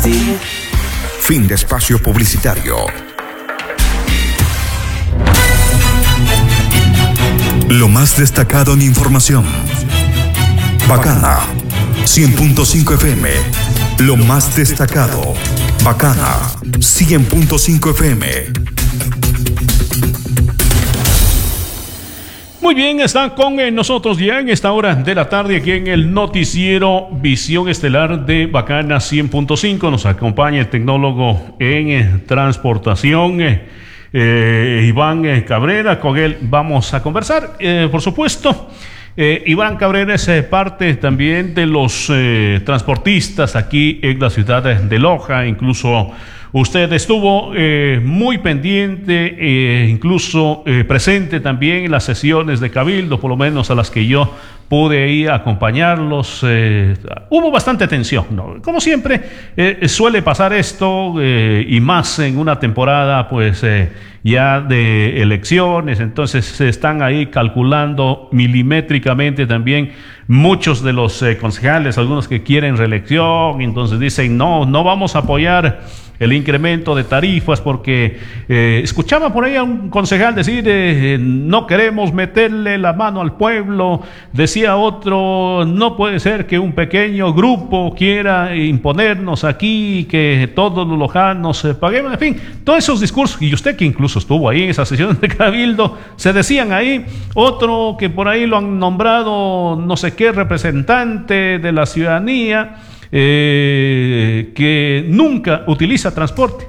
Fin de espacio publicitario. Lo más destacado en información. Bacana 100.5 FM. Lo más destacado. Bacana 100.5 FM. Muy bien, están con nosotros ya en esta hora de la tarde aquí en el noticiero Visión Estelar de Bacana 100.5. Nos acompaña el tecnólogo en transportación, Iván Cabrera. Con él vamos a conversar, por supuesto. Iván Cabrera es parte también de los transportistas aquí en la ciudad de Loja. Incluso usted estuvo muy pendiente, incluso presente también en las sesiones de Cabildo, por lo menos a las que yo pude ir a acompañarlos. Hubo bastante tensión, ¿no? Como siempre suele pasar esto, y más en una temporada pues ya de elecciones. Entonces se están ahí calculando milimétricamente también muchos de los concejales, algunos que quieren reelección. Entonces dicen no vamos a apoyar el incremento de tarifas porque escuchaba por ahí a un concejal decir no queremos meterle la mano al pueblo. Decía otro, no puede ser que un pequeño grupo quiera imponernos aquí, que todos los lojanos paguemos. En fin, todos esos discursos, y usted que incluso estuvo ahí en esa sesión de Cabildo, se decían ahí. Otro que por ahí lo han nombrado no sé qué representante de la ciudadanía, que nunca utiliza transporte,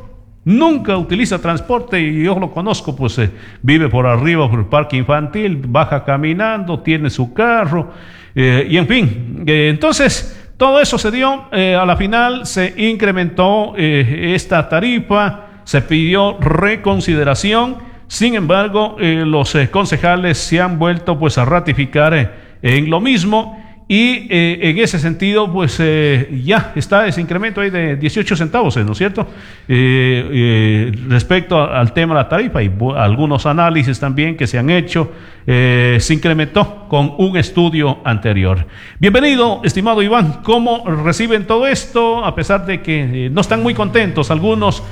y yo lo conozco, pues vive por arriba por el parque infantil, baja caminando, tiene su carro, y en fin, entonces todo eso se dio. A la final se incrementó esta tarifa, se pidió reconsideración. Sin embargo, los concejales se han vuelto pues a ratificar en lo mismo. Y en ese sentido, pues ya está ese incremento ahí de 18 centavos, ¿no es cierto? Respecto al tema de la tarifa y algunos análisis también que se han hecho, se incrementó con un estudio anterior. Bienvenido, estimado Iván. ¿Cómo reciben todo esto? A pesar de que no están muy contentos algunos